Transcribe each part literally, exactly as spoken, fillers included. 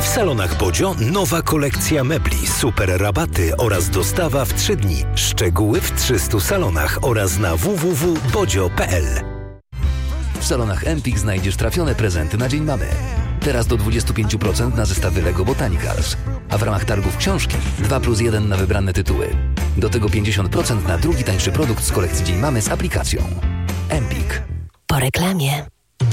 W salonach Bodzio nowa kolekcja mebli, super rabaty oraz dostawa w trzy dni. Szczegóły w trzystu salonach oraz na w w w kropka bodzio kropka p l. W salonach Empik znajdziesz trafione prezenty na Dzień Mamy. Teraz do dwadzieścia pięć procent na zestawy Lego Botanicals. A w ramach targów książki dwa plus jeden na wybrane tytuły. Do tego pięćdziesiąt procent na drugi tańszy produkt z kolekcji Dzień Mamy z aplikacją. Empik. Po reklamie.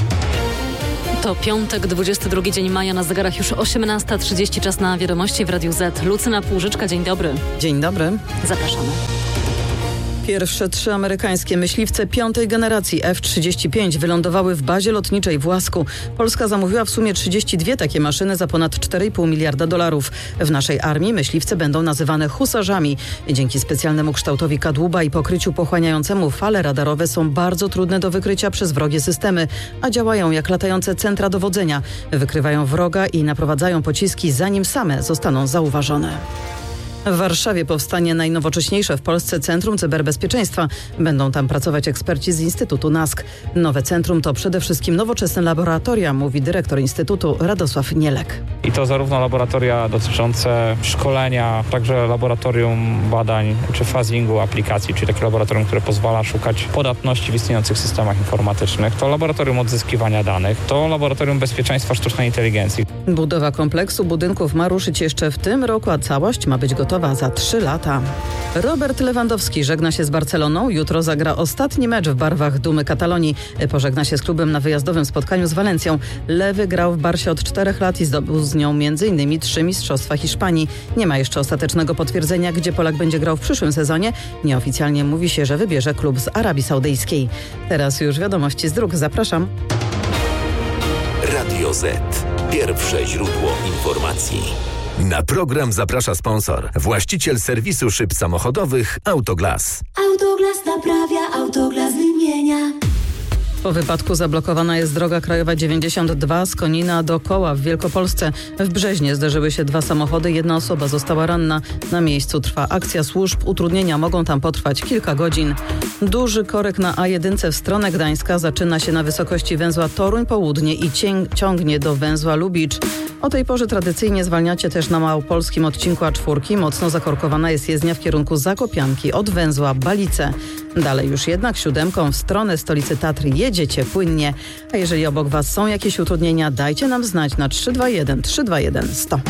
To piątek, dwudziesty drugi dzień maja, na zegarach już osiemnasta trzydzieści, czas na wiadomości w Radiu Z. Lucyna Półżyczka, dzień dobry. Dzień dobry. Zapraszamy. Pierwsze trzy amerykańskie myśliwce piątej generacji F trzydzieści pięć wylądowały w bazie lotniczej w Łasku. Polska zamówiła w sumie trzydzieści dwie takie maszyny za ponad cztery i pół miliarda dolarów. W naszej armii myśliwce będą nazywane husarzami. Dzięki specjalnemu kształtowi kadłuba i pokryciu pochłaniającemu fale radarowe są bardzo trudne do wykrycia przez wrogie systemy, a działają jak latające centra dowodzenia. Wykrywają wroga i naprowadzają pociski, zanim same zostaną zauważone. W Warszawie powstanie najnowocześniejsze w Polsce Centrum Cyberbezpieczeństwa. Będą tam pracować eksperci z Instytutu NASK. Nowe centrum to przede wszystkim nowoczesne laboratoria, mówi dyrektor Instytutu Radosław Nielek. I to zarówno laboratoria dotyczące szkolenia, także laboratorium badań czy phasingu aplikacji, czyli takie laboratorium, które pozwala szukać podatności w istniejących systemach informatycznych. To laboratorium odzyskiwania danych, to laboratorium bezpieczeństwa sztucznej inteligencji. Budowa kompleksu budynków ma ruszyć jeszcze w tym roku, a całość ma być gotowa za trzy lata. Robert Lewandowski żegna się z Barceloną. Jutro zagra ostatni mecz w barwach Dumy Katalonii. Pożegna się z klubem na wyjazdowym spotkaniu z Walencją. Lewy grał w Barsie od czterech lat i zdobył z nią między innymi trzy mistrzostwa Hiszpanii. Nie ma jeszcze ostatecznego potwierdzenia, gdzie Polak będzie grał w przyszłym sezonie. Nieoficjalnie mówi się, że wybierze klub z Arabii Saudyjskiej. Teraz już wiadomości z dróg. Zapraszam. Radio Z. Pierwsze źródło informacji. Na program zaprasza sponsor. Właściciel serwisu szyb samochodowych Autoglas. Autoglas naprawia, Autoglas wymienia. Po wypadku zablokowana jest droga krajowa dziewięćdziesiąt dwa z Konina do Koła w Wielkopolsce. W Brzeźnie zderzyły się dwa samochody, jedna osoba została ranna. Na miejscu trwa akcja służb. Utrudnienia mogą tam potrwać kilka godzin. Duży korek na A jeden w stronę Gdańska zaczyna się na wysokości węzła Toruń Południe i cię- ciągnie do węzła Lubicz. O tej porze tradycyjnie zwalniacie też na małopolskim odcinku A cztery. Mocno zakorkowana jest jezdnia w kierunku Zakopianki od węzła Balice. Dalej już jednak siódemką w stronę stolicy Tatr jedziecie płynnie. A jeżeli obok Was są jakieś utrudnienia, dajcie nam znać na trzy dwa jeden trzy dwa jeden sto.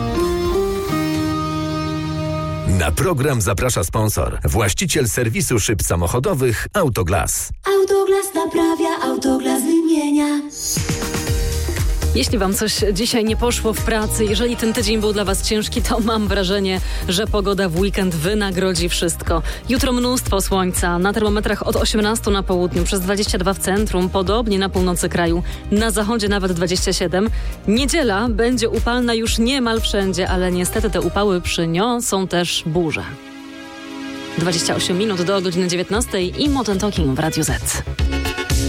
Na program zaprasza sponsor. Właściciel serwisu szyb samochodowych Autoglas. Autoglas naprawia, Autoglas wymienia. Jeśli Wam coś dzisiaj nie poszło w pracy, jeżeli ten tydzień był dla Was ciężki, to mam wrażenie, że pogoda w weekend wynagrodzi wszystko. Jutro mnóstwo słońca, na termometrach od osiemnastu na południu, przez dwadzieścia dwa w centrum, podobnie na północy kraju, na zachodzie nawet dwadzieścia siedem. Niedziela będzie upalna już niemal wszędzie, ale niestety te upały przyniosą też burze. dwadzieścia osiem minut do godziny dziewiętnastej i Modern Talking w Radiu Z.